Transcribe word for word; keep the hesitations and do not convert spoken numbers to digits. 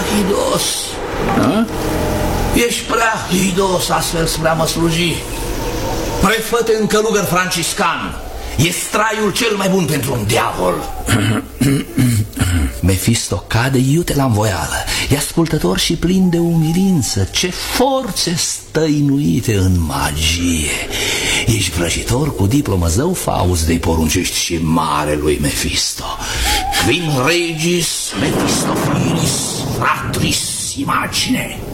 hidos. A? Ești prea hidos astfel spre a mă sluji. Prefă-te în călugăr franciscan. E straiul cel mai bun pentru un diavol. Mefisto cade iute la învoială. E ascultător și plin de umilință. Ce forțe stăinuite în magie. Ești vrăjitor cu diplomă zău, Faust, de-i poruncești și mare lui Mefisto. Quin regis Mephistophilus fratris imagine.